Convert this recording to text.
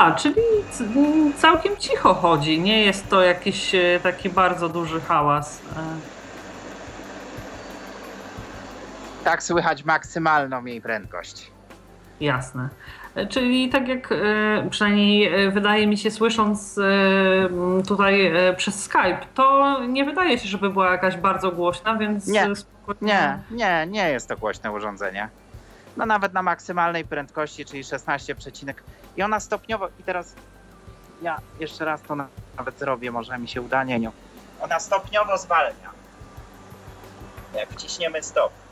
Czyli całkiem cicho chodzi. Nie jest to jakiś taki bardzo duży hałas. Tak, słychać maksymalną jej prędkość. Jasne. Czyli tak jak przynajmniej wydaje mi się, słysząc tutaj przez Skype, to nie wydaje się, żeby była jakaś bardzo głośna, więc Nie, spokojnie. nie jest to głośne urządzenie. No nawet na maksymalnej prędkości, czyli 16, i ona stopniowo, i teraz ja jeszcze raz to nawet zrobię, może mi się uda, nie. Ona stopniowo zwalnia. Jak wciśniemy stop.